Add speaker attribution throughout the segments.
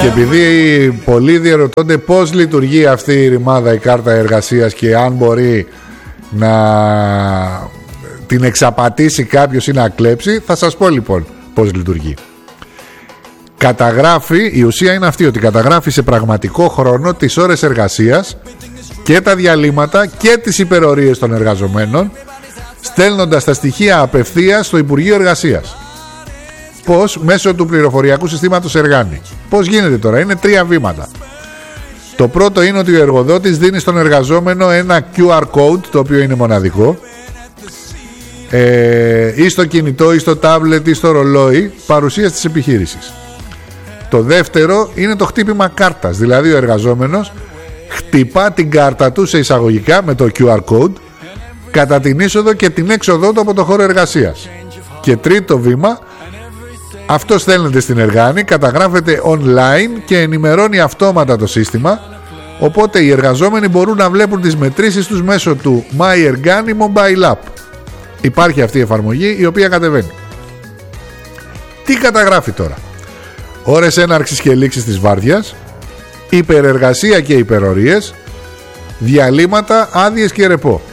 Speaker 1: Και επειδή πολλοί διαρωτώνται πώς λειτουργεί αυτή η ρημάδα, η κάρτα εργασίας, και αν μπορεί να την εξαπατήσει κάποιος ή να κλέψει, θα σας πω λοιπόν πώς λειτουργεί. Καταγράφει, η ουσία είναι αυτή, ότι καταγράφει σε πραγματικό χρόνο τις ώρες εργασίας και τα διαλύματα και τις υπερορίες των εργαζομένων, στέλνοντας τα στοιχεία απευθείας στο Υπουργείο Εργασίας. Πώς? Μέσω του πληροφοριακού συστήματος Εργάνη. Πώς γίνεται τώρα? Είναι 3 βήματα. Το πρώτο είναι ότι ο εργοδότης δίνει στον εργαζόμενο ένα QR code, το οποίο είναι μοναδικό, ή στο κινητό ή στο τάμπλετ ή στο ρολόι παρουσίας της επιχείρησης. Το δεύτερο είναι το χτύπημα κάρτας, δηλαδή ο εργαζόμενος χτυπά την κάρτα του σε εισαγωγικά με το QR code κατά την είσοδο και την έξοδό του από το χώρο εργασίας. Και τρίτο βήμα, αυτό στέλνεται στην Εργάνη, καταγράφεται online και ενημερώνει αυτόματα το σύστημα, οπότε οι εργαζόμενοι μπορούν να βλέπουν τις μετρήσεις τους μέσω του My Ergani Mobile App. Υπάρχει αυτή η εφαρμογή η οποία κατεβαίνει. Τι καταγράφει τώρα? Ώρες έναρξης και λήξης της βάρδιας, υπερεργασία και υπερορίες, διαλύματα, άδειες και ρεπό.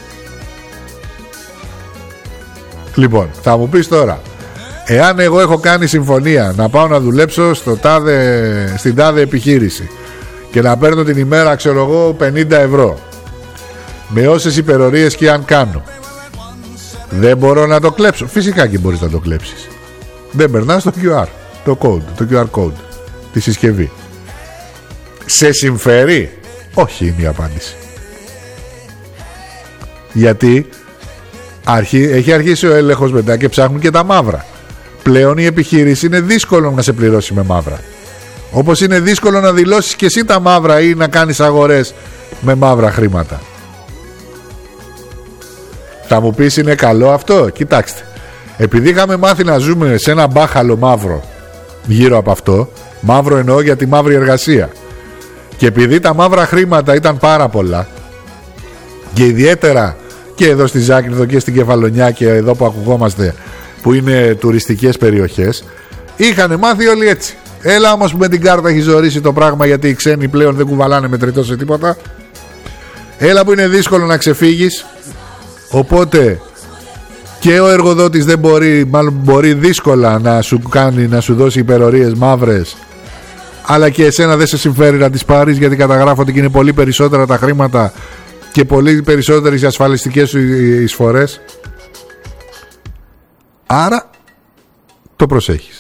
Speaker 1: Λοιπόν, θα μου πεις τώρα, εάν εγώ έχω κάνει συμφωνία να πάω να δουλέψω στην τάδε επιχείρηση και να παίρνω την ημέρα, ξέρω εγώ, 50 ευρώ, με όσες υπερορίες και αν κάνω, δεν μπορώ να το κλέψω? Φυσικά και μπορείς να το κλέψεις. Δεν περνάς το QR, το QR code, τη συσκευή. Σε συμφέρει? Όχι, είναι η απάντηση. Γιατί έχει αρχίσει ο έλεγχος μετά και ψάχνουν και τα μαύρα. Πλέον η επιχείρηση είναι δύσκολο να σε πληρώσει με μαύρα, όπως είναι δύσκολο να δηλώσεις και εσύ τα μαύρα ή να κάνεις αγορές με μαύρα χρήματα. Θα μου πεις, είναι καλό αυτό? Κοιτάξτε, επειδή είχαμε μάθει να ζούμε σε ένα μπάχαλο μαύρο γύρω από αυτό, μαύρο εννοώ για τη μαύρη εργασία, και επειδή τα μαύρα χρήματα ήταν πάρα πολλά, και ιδιαίτερα και εδώ στη Ζάκυνθο και στην Κεφαλονιά και εδώ που ακουγόμαστε, που είναι τουριστικές περιοχές, είχανε μάθει όλοι έτσι. Έλα όμως που με την κάρτα έχει ζωρίσει το πράγμα, γιατί οι ξένοι πλέον δεν κουβαλάνε μετρητό σε τίποτα. Έλα που είναι δύσκολο να ξεφύγεις, οπότε και ο εργοδότης δεν μπορεί, μάλλον μπορεί δύσκολα να σου δώσει υπερορίες μαύρες, αλλά και εσένα δεν σε συμφέρει να τις πάρεις, γιατί καταγράφονται και είναι πολύ περισσότερα τα χρήματα και πολύ περισσότερες οι ασφαλιστικές σου εισφορές. Άρα το προσέχεις.